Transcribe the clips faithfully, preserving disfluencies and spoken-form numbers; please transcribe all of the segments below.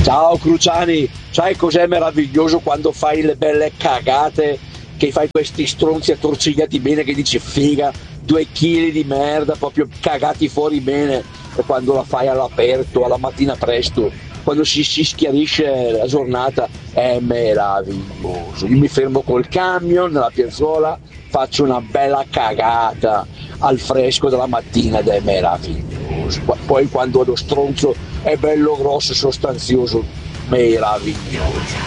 Ciao Cruciani, sai cos'è meraviglioso quando fai le belle cagate, che fai questi stronzi attorcigliati bene, che dici figa, due chili di merda proprio cagati fuori bene, e quando la fai all'aperto, alla mattina presto, quando si, si schiarisce la giornata, è meraviglioso. Io mi fermo col camion nella piazzola, faccio una bella cagata al fresco della mattina ed è meraviglioso. Poi quando lo stronzo è bello grosso e sostanzioso, meraviglioso.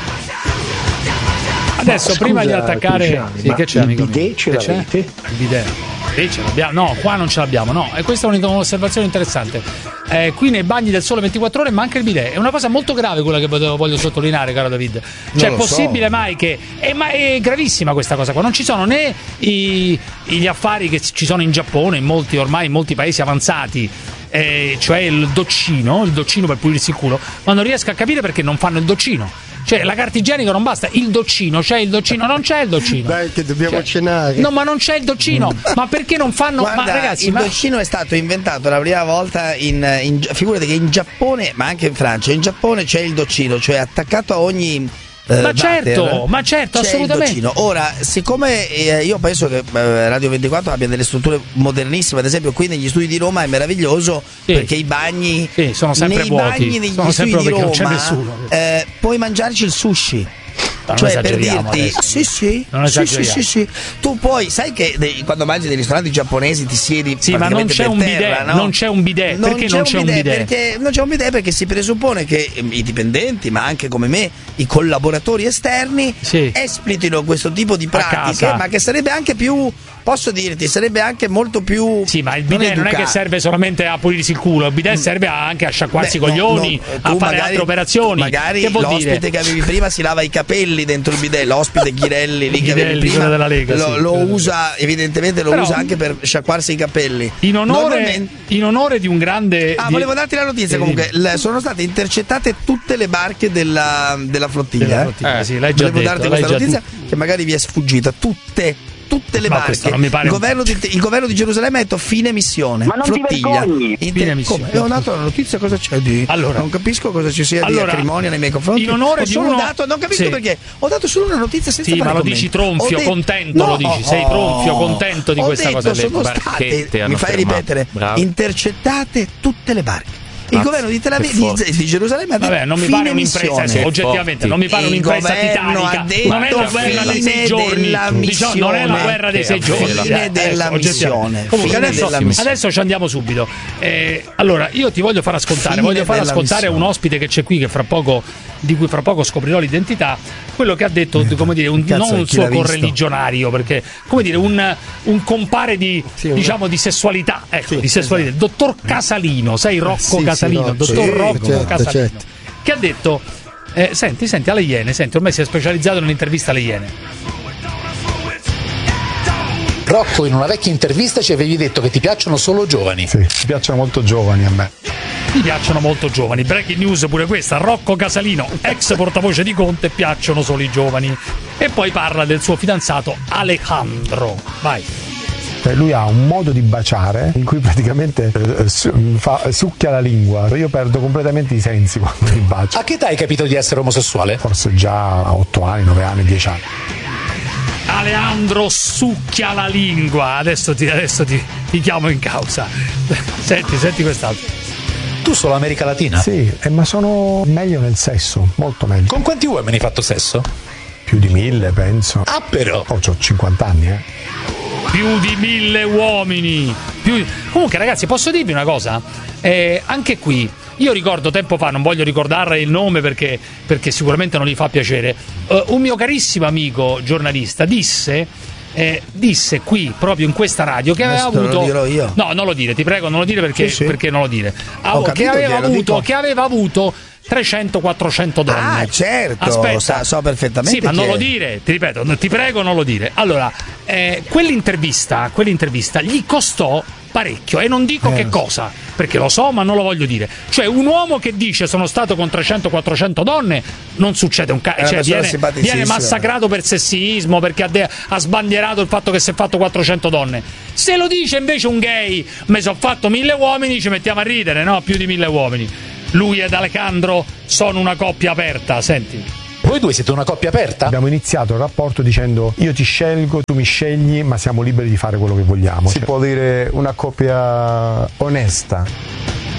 Adesso, scusa, prima di attaccare, Cruciani, sì, ma che c'è, il amico bidet mio? ce Che c'è? l'avete? Il bidet. Sì, ce l'abbiamo. No, qua non ce l'abbiamo, no. E questa è un'osservazione interessante. Eh, qui nei bagni del Sole ventiquattro Ore manca il bidet. È una cosa molto grave quella che voglio, voglio sottolineare, caro David. Cioè, è possibile so. mai che. È, ma è gravissima questa cosa qua. Non ci sono né i, gli affari che ci sono in Giappone, in molti ormai in molti paesi avanzati. Eh, cioè il doccino, il doccino per pulirsi il culo, ma non riesco a capire perché non fanno il doccino. Cioè la carta igienica non basta, il doccino, c'è il doccino, non c'è il doccino. Dai che dobbiamo cioè, cenare. No, ma non c'è il doccino. Ma perché non fanno? Guarda, ma ragazzi, il ma... doccino è stato inventato la prima volta in, in figurati che in Giappone, ma anche in Francia, in Giappone c'è il doccino, cioè attaccato a ogni Eh, ma certo, water, ma certo, c'è assolutamente. il doccino. Ora, siccome eh, io penso che eh, Radio ventiquattro abbia delle strutture modernissime, ad esempio qui negli studi di Roma è meraviglioso, sì, perché i bagni sì, sono sempre nei vuoti. bagni negli Sono studi sempre di perché non c'è Roma nessuno. eh, puoi mangiarci il sushi. Non Cioè per esageriamo dirti adesso. sì sì Non sì, sì, esageriamo. sì, sì. Tu puoi, sai che dei- quando mangi dei ristoranti giapponesi ti siedi Sì, ma non praticamente c'è per un terra, bidet, no? non c'è un bidet. Non Perché c'è non c'è un bidet? Perché non c'è un bidet perché si presuppone che eh, i dipendenti, ma anche come me, i collaboratori esterni Sì. espletino questo tipo di A pratiche, casa. ma che sarebbe anche più, posso dirti, sarebbe anche molto più. Sì, ma il bidet non, è che educato. serve solamente a pulirsi il culo, il bidet serve anche a sciacquarsi i Beh, no, coglioni, no, a tu fare magari- altre operazioni. Magari Che vuol l'ospite dire? che avevi prima si lava i capelli dentro il bidet, l'ospite Ghirelli lì che avevi Ghirelli, prima quello della Lega, lo, sì, lo quello usa, evidentemente lo Però- usa anche per sciacquarsi i capelli. In onore, Normalmente- in onore di un grande. Ah, di- volevo darti la notizia Sì. comunque, l- sono state intercettate tutte le barche della, della flottiglia. Della eh. flottiglia, sì, l'hai già Volevo detto, darti l'hai questa già notizia che magari vi è sfuggita, tutte. Tutte le No, barche. questo non mi pare- Il governo, di, il governo di Gerusalemme ha detto fine missione. Ma non ti flottiglia. vergogni? Inter- Fine missione. Come? Ho dato la notizia, cosa c'è di. Allora. non capisco cosa ci sia Allora, di acrimonia nei miei confronti. in onore ho di solo uno- dato, non capisco sì. perché. Ho dato solo una notizia senza Sì, fare ma lo commenti. dici tronfio, Ho detto- contento lo dici, sei tronfio, contento di ho questa detto, cosa. Le Sono barchette state, hanno mi fai fermato. ripetere, Bravo. intercettate tutte le barche. Il Ah, governo di Tel Aviv, che forte. di, di Gerusalemme ha detto Vabbè, non mi fine pare un'impresa, missione. sì, oggettivamente, non mi pare Il un'impresa governo titanica. ha detto Non è la guerra dei sei fine giorni, della diciamo, non è la missione. guerra dei sei giorni. Fine eh, della adesso, oggettivamente. missione. Comunque Fine adesso, della missione. adesso ci andiamo subito. Eh, allora, io ti voglio far ascoltare, Fine voglio far della ascoltare missione. un ospite che c'è qui, che fra poco, di cui fra poco scoprirò l'identità, quello che ha detto, come dire, un, Cazzo, non un chi suo l'ha visto? correligionario, perché, come dire, un, un compare di, Sì, una- diciamo, di sessualità, ecco, Sì, di sessualità. Il dottor Casalino, sai Rocco Sì, sì, Casalino, Rocco, dottor sì, Rocco certo, Casalino, certo. che ha detto, eh, senti, senti, alle Iene, senti, ormai si è specializzato nell'intervista alle Iene. Rocco, in una vecchia intervista ci avevi detto che ti piacciono solo giovani. Sì, mi piacciono molto giovani a me. Mi piacciono molto giovani, breaking news pure questa, Rocco Casalino, ex portavoce di Conte, piacciono solo i giovani. E poi parla del suo fidanzato Alejandro, vai. Eh, Lui ha un modo di baciare in cui praticamente eh, su- fa- succhia la lingua. Io perdo completamente i sensi quando mi bacia. A che età hai capito di essere omosessuale? Forse già a otto anni, nove anni, dieci anni. Alejandro succhia la lingua, adesso ti, adesso ti, ti chiamo in causa. Senti, senti quest'altro. Tu solo America Latina? Sì, eh, ma sono meglio nel sesso, molto meglio. Con quanti uomini hai fatto sesso? Più di mille, penso. Ah, però. Oh, ho cinquanta anni, eh. Più di mille uomini. Più... Comunque, ragazzi, posso dirvi una cosa? Eh, anche qui, io ricordo tempo fa, non voglio ricordare il nome perché, perché sicuramente non gli fa piacere. eh, un mio carissimo amico giornalista disse. Eh, disse qui proprio in questa radio che aveva Adesso avuto lo dirò io. no non lo dire ti prego non lo dire perché, Sì, sì. perché non lo dire Ah, Ho che capito, aveva glielo avuto dico. che aveva avuto trecento quattrocento donne. Ah, certo, Aspetta. sa- so perfettamente Sì, ma chi non è. lo dire, ti ripeto, no, ti prego non lo dire. Allora, eh, quell'intervista, quell'intervista gli costò parecchio e non dico Eh. che cosa, perché lo so, ma non lo voglio dire. Cioè, un uomo che dice sono stato con trecento quattrocento donne, non succede un cazzo, È una cioè persona viene, simpaticissima. viene massacrato per sessismo perché ha, de- ha sbandierato il fatto che si è fatto quattrocento donne. Se lo dice invece un gay, mi sono fatto mille uomini, ci mettiamo a ridere, no? Più di mille uomini. lui ed Alejandro sono una coppia aperta. Senti. Voi due siete una coppia aperta? Abbiamo iniziato il rapporto dicendo io ti scelgo, tu mi scegli, ma siamo liberi di fare quello che vogliamo. Si può dire una coppia onesta.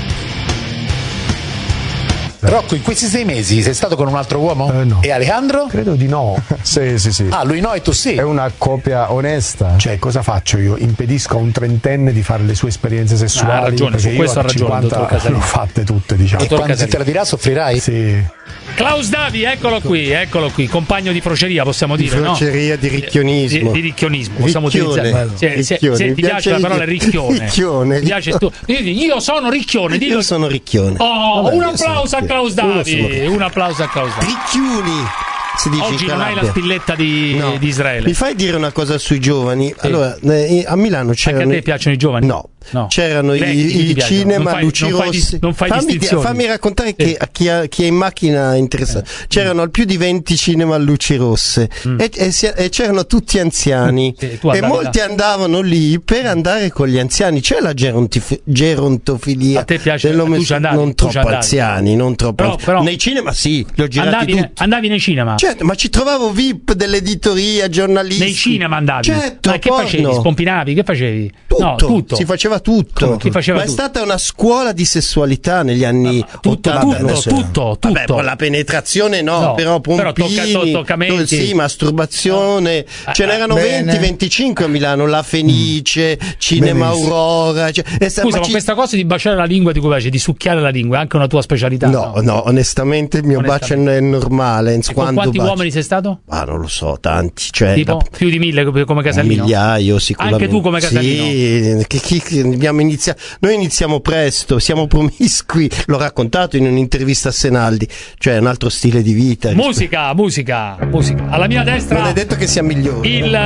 Rocco, in questi sei mesi sei stato con un altro uomo? Eh, no. E Alejandro? Credo di no. Sì, sì, sì. Ah, lui no e tu sì. È una coppia onesta. Cioè, cosa faccio io? Impedisco a un trentenne di fare le sue esperienze sessuali? Ah, ha ragione, su questo ha ragione, dottor Casalino. Le ho fatte tutte, diciamo. E quando si te la dirà soffrirai? Sì. Klaus Davi, eccolo qui, eccolo qui, compagno di froceria, possiamo dire, di froceria, no? di ricchionismo. Di, di ricchionismo, possiamo ricchione. utilizzare. Se, se, se, se ti piace la parola ricchione. Ricchione. Ti piace tu. Io sono ricchione, dillo. Io sono ricchione. Oh, Vabbè, un applauso a Klaus Davi, un applauso a Klaus Davi. Ricchiuni. Si dice oggi non hai la spilletta di, no. di Israele. Mi fai dire una cosa sui giovani? Sì. Allora, eh, a Milano c'erano. Anche a te piacciono i giovani? No. No. C'erano Beh, i, i cinema, non fai, luci non fai, rossi. non fai fammi, distinzioni. fammi raccontare sì. che a chi, ha, chi è in macchina è interessante. Eh. C'erano più di venti cinema a luci rosse mm. e, e, e c'erano tutti anziani sì, e molti là. andavano lì per andare con gli anziani. C'è la gerontif- gerontofilia. A te piace? Tu ci andavi, non tu troppo anziani, non troppo però, però, nei cinema sì, li ho girati andavi, tutti. Andavi nei cinema? Certo, ma ci trovavo V I P dell'editoria, giornalisti. Nei cinema andavi? Certo, ma che porno. facevi? Spompinavi? Che facevi? Tutto, no, tutto. si faceva tutto. Chi faceva ma tutto? è stata una scuola di sessualità negli anni tutto, ottanta. tutto, tutto, tutto. Vabbè, con la penetrazione no, no però pompini, però tocca, toccamenti. sì, masturbazione. No. Ce n'erano venti venticinque a Milano, La Fenice, mm. Cinema Benissimo. Aurora. Cioè, Scusa, ma ci... questa cosa di baciare la lingua di cui piace, di succhiare la lingua, è anche una tua specialità? No, no, no onestamente il mio bacio è normale. E con quanti bacio. uomini sei stato? Ah, non lo so, tanti. Cioè, tipo da... più di mille come Casalino? Un migliaio sicuramente. Anche tu come Casalino? Sì, che, che, che abbiamo iniziato. Noi iniziamo presto, siamo promiscui. L'ho raccontato in un'intervista a Senaldi, cioè un altro stile di vita. Musica, musica, musica. Alla mia destra. Non è detto che sia migliore. Il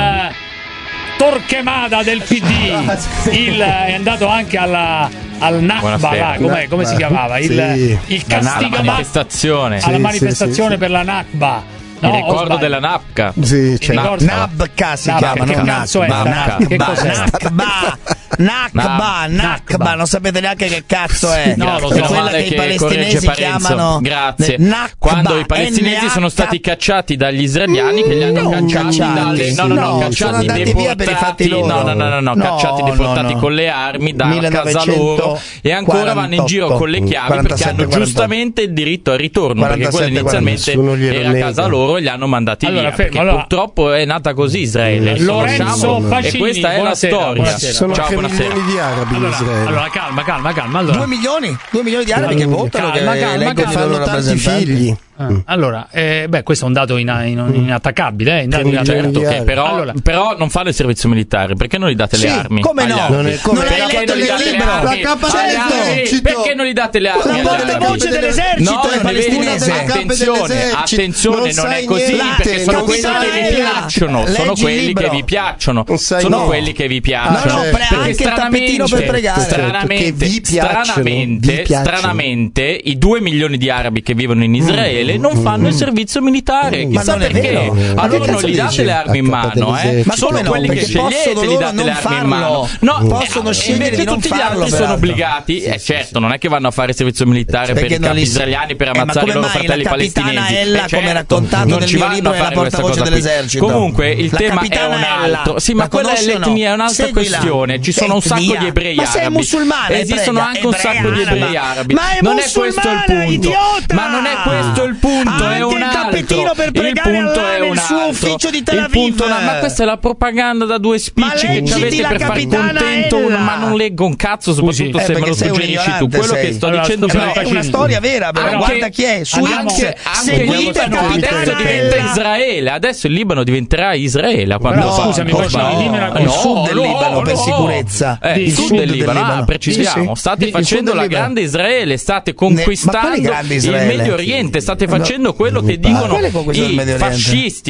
Torquemada del P D, il, è andato anche alla, al Nakba, là, com'è, come si chiamava? Il, sì. il castigo alla manifestazione, alla sì, manifestazione sì, sì, per la Nakba. No, il ricordo della Napca. Sì, cioè Nabka si chiama, che cazzo è? Che cos'è? Nakba. Nakba, Nakba, non sapete neanche che cazzo è. No, lo so. Quella che, che i palestinesi chiamano. Grazie. Nakba, quando i palestinesi N H- sono stati cacciati dagli israeliani, che li hanno non cacciati dalle, no, no, no, no, cacciati, deportati, no, no, no, no, no, no, cacciati, deportati no, no. con le armi da casa loro e ancora vanno in giro con le chiavi perché hanno giustamente il diritto al ritorno, perché quello inizialmente era a casa loro e li hanno mandati via. Perché purtroppo è nata così Israele. Lorenzo Pacini, e questa è la storia. Sono tre milioni di arabi in Israele. Allora calma, calma, calma. Allora. Due milioni? Due milioni di arabi che votano, calma, che calma, calma, fanno tanti figli. Ah, allora, eh, beh, questo è un dato in, in, inattaccabile, eh, in certo, che però, allora. però non fare il servizio militare, perché non gli date sì, le armi? Come no? Non, è, come non hai letto il libro? La capacità, perché non gli date le armi? La portavoce dell'esercito no, è palestinese. Attenzione, attenzione, non è così, perché sono quelli che vi piacciono, sono quelli che vi piacciono, sono quelli che vi piacciono. Perché stranamente, stranamente, stranamente, stranamente, i due milioni di arabi che vivono in Israele non fanno il servizio militare, chissà perché. A loro non gli date le armi in mano, eh? Ma solo quelli che scegliete gli date le armi in mano. No, possono scegliere di non tutti gli altri sono obbligati. Eh certo, non è che vanno a fare il servizio militare per i capi israeliani per ammazzare i loro fratelli palestinesi. Ella, come raccontato nel mio libro, è la portavoce dell'esercito. Comunque il tema è un altro. Sì, ma quella è l'etnia, è un'altra questione. Ci sono un sacco di ebrei arabi. Ma sei musulmano? Esistono anche un sacco di ebrei arabi. Non è questo il punto. Ma non è questo il punto. È un altro. Per il punto è un suo altro. ufficio di Tel Aviv. Punto, no, ma questa è la propaganda da due spicci che ci avete per far contento un, ma non leggo un cazzo, soprattutto eh, se me lo suggerisci tu. Quello sei. che sto allora, dicendo scusa, è una storia vera, però anche, guarda chi è su anche, X seguite adesso diventa Israele, adesso il Libano diventerà Israele quando no, fa scusami, no, no, il sud del Libano per sicurezza. Eh, il sud del Libano, precisiamo, state facendo la grande Israele, state conquistando il Medio Oriente, state facendo quello che dicono i fascisti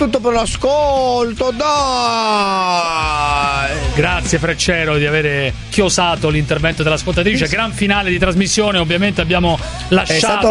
soprattutto per l'ascolto, dai. Grazie Freccero di avere chiosato l'intervento dell'ascoltatrice. Gran finale di trasmissione, ovviamente abbiamo lasciato è stato, sono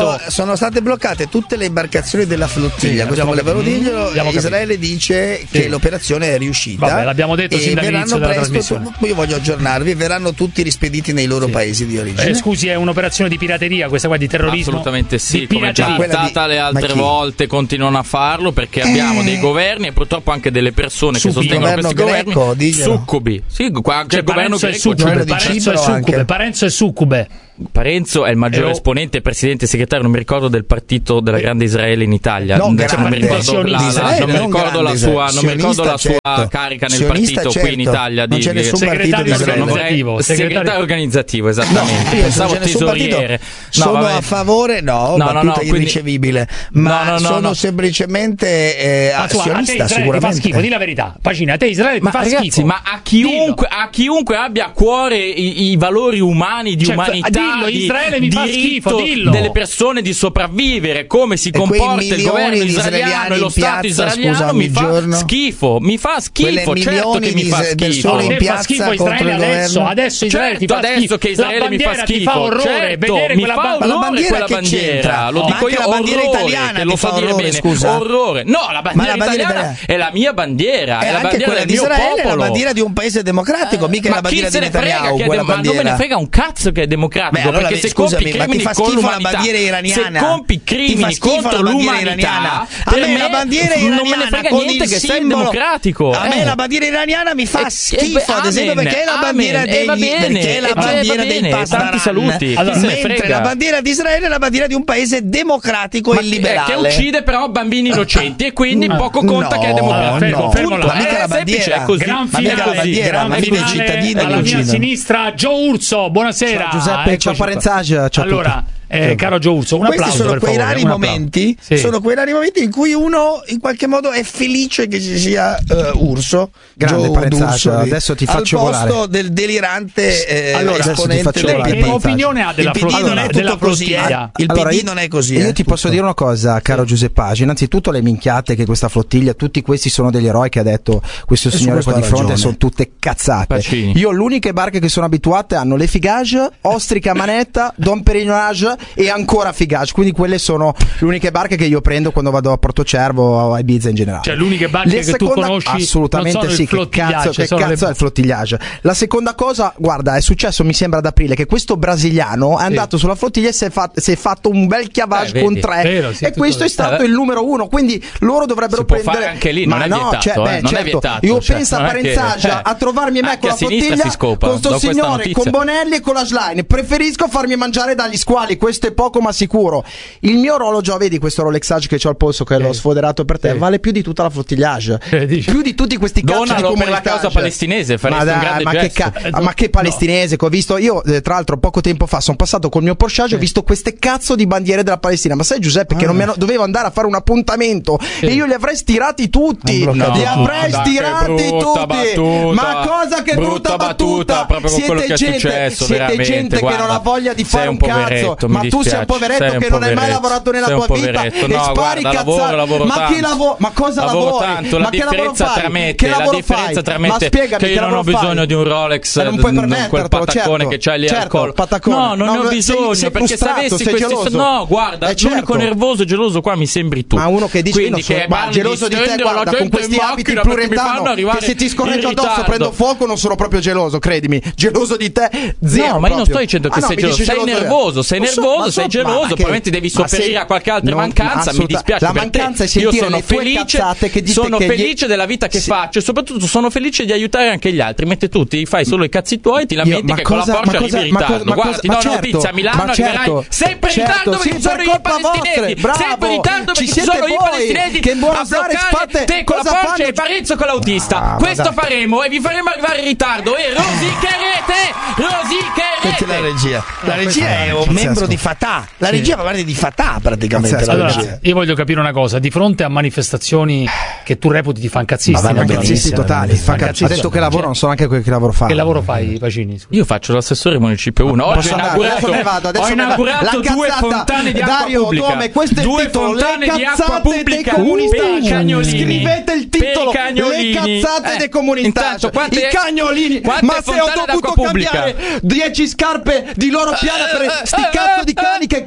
sono state bloccate tutte le imbarcazioni della flottiglia. Sì, questo volevano dirglielo. Israele dice che sì. l'operazione è riuscita. Vabbè, l'abbiamo detto sin dall'inizio della presto, trasmissione. Io voglio aggiornarvi, verranno tutti rispediti nei loro sì. paesi di origine. Eh, scusi, è un'operazione di pirateria questa qua, di terrorismo? Assolutamente sì, di come già stata le altre volte continuano a farlo perché abbiamo eh. dei governi e purtroppo anche delle persone Succubi. che sostengono questi greco, governi diglielo. succubi. Sì, qua c'è cioè, il governo greco, succube, Parenzo, è succube, Parenzo è succube. Parenzo è il maggiore eh, esponente, presidente e segretario, non mi ricordo del partito della Grande Israele in Italia. Non, non mi ricordo la, Israele, non mi ricordo la sua, non mi ricordo la sua certo. carica nel Sionista, partito certo. qui in Italia. Non di, c'è nessun partito di Israele. Organizzativo, segretario organizzativo, esattamente. No, pensavo tesoriere. No, sono vabbè. a favore, no, no, no, no quindi, irricevibile. Ma no, no, sono no. semplicemente eh, ma sionista, a te sicuramente. Ti fa schifo, di la verità. Pagina, a te Israele ti ma fa ragazzi, schifo. Ma a chiunque, a chiunque abbia a cuore i, i valori umani di cioè, umanità, dillo, di Israele mi fa schifo, dillo. delle persone di sopravvivere, come si e comporta il governo israeliano e lo Stato israeliano, scusami, mi fa giorno. schifo, mi fa schifo, certo che mi fa schifo. No, in fa schifo Israele adesso, adesso Israele certo, ti fa adesso schifo. che Israele mi fa schifo, ti fa orrore, certo, vedere mi quella fa ba- orrore quella bandiera, lo dico io, la bandiera orrore, italiana che lo fa dire bene, scusa. orrore. No, la bandiera la bandiera italiana è la mia bandiera, è la anche bandiera quella del di mio Israele, è la popolo. bandiera di un paese democratico, mica è la bandiera di Netanyahu, quella ma non me ne frega un cazzo che è democratico, perché se compi crimini con l'umanità, se compi crimini contro l'umanità, a me la bandiera iraniana non me ne frega niente che sei democratico. A me la bandiera iraniana mi fa schifo, ad esempio, perché è la bandiera dei perché è la bandiera dei Pasdaran. Tanti saluti. Mentre la bandiera di Israele è la bandiera di un paese democratico e liberale che uccide però bambini innocenti e quindi poco conta che è democratico. Fermo là, mica la bandiera, è così. Gran ma mica la bandiera, ma mica i cittadini alla mia sinistra Gio Urso, buonasera. Ciao Giuseppe, ciao Parenzage, ciao allora, eh, caro Gio Urso, un questi applauso sono per quei favore, rari momenti sì. sono quei rari momenti in cui uno in qualche modo è felice che ci sia uh, Urso grande Parenzage, adesso ti faccio al posto volare. del delirante eh, allora, esponente del che opinione ha della flottiglia? Della flottiglia? Il allora, P D io, non è così. Io eh, ti tutto. posso dire una cosa, caro Giuseppage. Innanzitutto le minchiate che questa flottiglia, tutti questi sono degli eroi che ha detto questo e signore qua di fronte, sono tutte cazzate. Pacini. Io le uniche barche che sono abituate hanno le Figage, Ostrica Manetta, Don Perignonage e ancora Figage. Quindi quelle sono le uniche barche che io prendo quando vado a Portocervo o a Ibiza in generale. Cioè le uniche barche le che seconda, tu conosci assolutamente sì. Che cazzo, che cazzo le... è il flottigliage? La seconda cosa, guarda, è successo mi sembra ad aprile che questo brasiliano è andato sì. sulla flottiglia e si è, fatto, si è fatto un bel chiavage eh, con tre vero, sì, e questo è stato eh, il numero uno, quindi loro dovrebbero si può prendere fare anche lì, non ma è no, vietato, cioè, eh, beh, non certo, è vietato, io cioè, penso a Parenzage che, eh, a trovarmi me con la flottiglia scopa, con sto signore con Bonelli e con la Schlein, preferisco farmi mangiare dagli squali, questo è poco ma sicuro. Il mio orologio, vedi questo Rolexage che c'ho al polso che l'ho sfoderato per te, vale più di tutta la flottigliage, più di tutti questi cazzo di per la causa palestinese, faresti ma, un grande ma, gesto. che ca- ma che palestinese che ho visto io, eh, tra l'altro poco tempo fa sono passato col mio Porsche, ho visto queste cazzo di bandiere della Palestina, ma sai Giuseppe che non mi hanno, dovevo andare a fare un appuntamento sì. e io li avrei stirati tutti, no, li avrei no, stirati tutti battuta, ma cosa che brutta, brutta battuta, battuta siete che gente, successo, siete gente guarda, che non ha voglia di fare un cazzo, ma tu sei un poveretto che non hai mai lavorato nella tua vita e spari cazzate, ma che lavoro, ma cosa lavori, ma che lavoro fai, che lavoro fai, ma spiegami che io non ho bisogno di un Rolex, quel pataccone che c'hai lì al collo, no non ne ho bisogno perché se avessi questi no guarda l'unico nervoso e geloso qua mi sembri tu, ma uno che dice quindi che ma geloso di te guarda con questi abiti in plurietano che se ti scorreggo addosso prendo fuoco non sono proprio geloso, credimi, geloso di te zero. No, ma io non sto dicendo che sei geloso, sei nervoso, sei nervoso, sei geloso, probabilmente devi sopperire a qualche altra mancanza, mi dispiace per te. Io sono felice, sono felice della vita che faccio e soprattutto sono felice di aiutare anche gli altri, mentre tu ti fai solo i cazzi tuoi e ti lamenti che con la Porsche arrivi in ritardo. Guarda, ti do una notizia, a Milano arriverai sempre in ritardo perché ci sono i palestinesi, sempre in ritardo perché ci sono i palestinesi a bloccare te con la Porsche e Parenzo con l'autista. Questo faremo e vi faremo arrivare in ritardo e rosicherete, rosicherete. La regia, la regia è un membro di Fatah, la regia fa parte di Fatah praticamente. Allora, io voglio capire una cosa, di fronte a manifestazioni che tu reputi ti fancazzisti, ma fancazzisti totali, ha detto che lavoro, non so neanche quel che lavoro fa. Che lavoro fai, Pacini? Io faccio l'assessore municipio uno. Oggi ho inaugurato, vado, ho inaugurato due fontane di acqua Dario, pubblica. Tome, questo è due il titolo, fontane le di acqua pubblica per i cagnolini. Scrivete il titolo, le cazzate eh, dei comunitari. I cagnolini. Ma se ho dovuto cambiare dieci scarpe di loro piana per sti cazzo di cani che cagano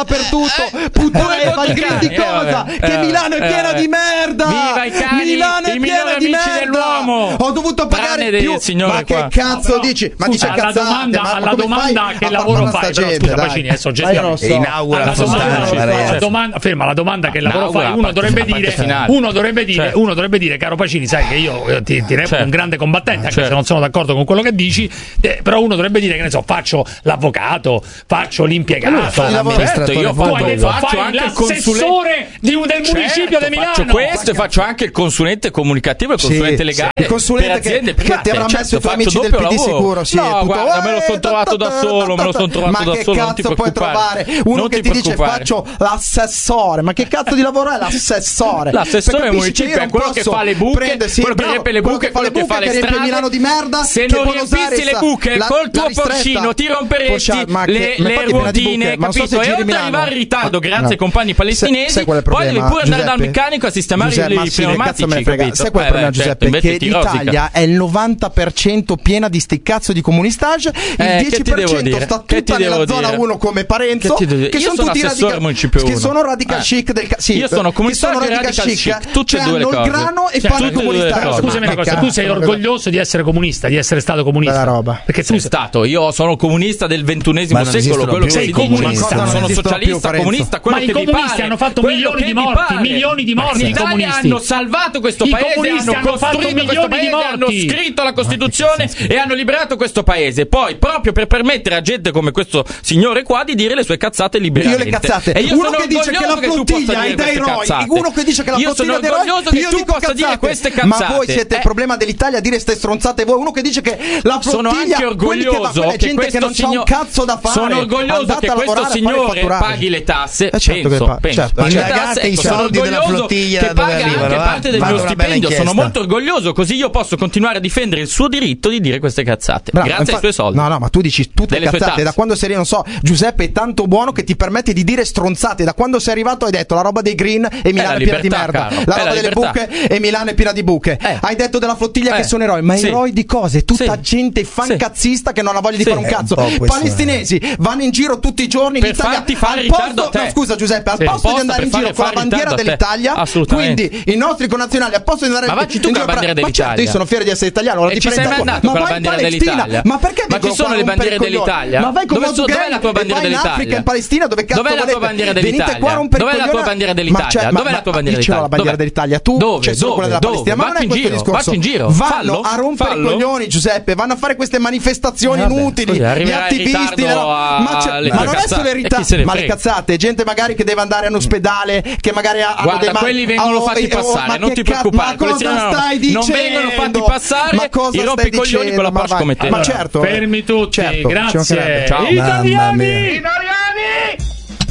dappertutto. Puttana e fa il green di cosa? Che Milano è piena di merda. Viva i cani, Milano è piena di merda. Dell'uomo. Ho dovuto pagare più. Ma che cazzo dici? Ma dice alla domanda, ma alla domanda che lavoro fai? Scusa Pacini, è soggettivo. Inaugura la domanda, ferma, la domanda che lavoro fai, uno dovrebbe dire, uno dovrebbe dire, uno dovrebbe dire, caro Pacini, sai che io ti, ti reputo un grande combattente, anche se non sono d'accordo con quello che dici, eh, però uno dovrebbe dire che ne so, faccio l'avvocato, faccio l'impiegato, certo, io faccio, faccio anche il l'assessore di un, del certo, municipio di Milano. Faccio questo e faccio anche il consulente comunicativo e il consulente sì, legale. Sì. Il consulente per aziende che, che ti avrà messo i tuoi amici del P D sicuro. Sì, no, guarda, me lo sono trovato da solo, me lo sono trovato da solo. Ma che cazzo puoi trovare? Uno che ti dice faccio l'assessore, ma che cazzo di lavoro è l'assessore? L'assessore del municipio è quello che fa le buche, quello che riempie le buche, quello che fa le strade. Milano di merda. Se non riempissi le buche col tuo porcino ti romperesti le ruotine, capito? E oltre ad arrivare in ritardo grazie ai compagni palestinesi, poi devi pure andare dal meccanico a sistemare i pneumatici. Sai qual è il problema, Giuseppe? Che l'Italia è il novanta per cento piena di sti cazzo di comunistage, il dieci per cento sta tutta nella zona uno come Parenzo, che sono tutti che sono radical chic del sì, io sono comunista radical chic, tutte e due le cose. Hanno il grano e fanno il comunista. Scusami una cosa, tu sei orgoglioso di essere comunista, di essere stato comunista? Bella roba. Perché tu sei stato, io sono comunista del ventunesimo secolo, quello che sei comunista, sono socialista, comunista, quello ma che i comunisti hanno fatto milioni di morti, milioni di morti. In Italia hanno salvato questo paese, hanno costruito questo paese, hanno scritto la Costituzione e hanno liberato questo paese. Poi, proprio per permettere a gente come questo signore qua di dire le sue cazzate liberamente. Io le cazzate. E io uno sono che dice che la flottiglia è dei eroi, uno che dice che la io flottiglia sono orgoglioso che tu possa dire queste cazzate. Ma voi siete il problema dell'Italia a dire ste stronzate voi. Uno che dice che la flottiglia, sono anche orgoglioso che, gente che non c'ha un cazzo da fare. Sono orgoglioso che questo signore paghi le tasse. Penso, paghi le tasse. Sono orgoglioso che paga anche parte del mio stipendio. Sono molto orgoglioso, così io posso continuare a difendere il suo diritto di dire queste cazzate. Bravo, grazie infatti, ai suoi soldi. No, no, ma tu dici tutte le cazzate. Da quando sei, non so, Giuseppe è tanto buono che ti permette di dire stronzate. Da quando sei arrivato hai detto la roba dei green e Milano è, è piena di merda. Caro. La roba delle buche e Milano è piena di buche. Eh. Hai detto della flottiglia eh. che sono eroi, ma sì. eroi di cose? Tutta sì. gente fancazzista sì. che non ha voglia di sì. fare un cazzo. Un Palestinesi è. vanno in giro tutti i giorni per in Italia. Farti fare al ritardo posto, a te. No, scusa Giuseppe, al sì. posto di andare in giro con la bandiera dell'Italia, quindi i nostri connazionali al posto di andare ma vacci tu con la bandiera dell'Italia. Ma certo, io sono fiero di essere italiano, e ci sei mai andato con la bandiera dell'Italia? Ma perché ma ci sono le bandiere dell'Italia? Ma vai con dov'è la tua bandiera dell'Italia? In Africa, in Palestina, dove cazzo dov'è la tua bandiera dell'Italia? Dov'è la tua bandiera dell'Italia? Dov'è la tua bandiera dell'Italia? la bandiera dell'italia, tu dove? c'è solo quella della Palestina, ma non è questo discorso. Vatti in giro, vanno a rompere i coglioni, Giuseppe, vanno a fare queste manifestazioni inutili, gli attivisti, ma non è solo verità, ma le cazzate, gente magari che deve andare all'ospedale, che magari ha guarda, quelli vengono fatti passare, non ti preoccupare, ma cosa stai dicendo? Non vengono fatti passare, ma cosa i rompicoglioni con la Porsche come te. Ma certo, fermi tutti, certo, grazie. Ciao. Italiani! Italiani!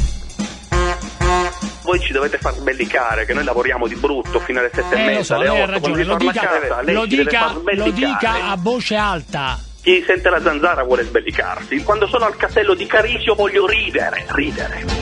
Voi ci dovete far sbellicare che noi lavoriamo di brutto fino alle sette eh, e mezza, so, alle otto, ragione, lo dica, casa, lo, dica, lo dica a voce alta. Chi sente la zanzara vuole sbellicarsi. Quando sono al castello di Carisio voglio ridere, ridere.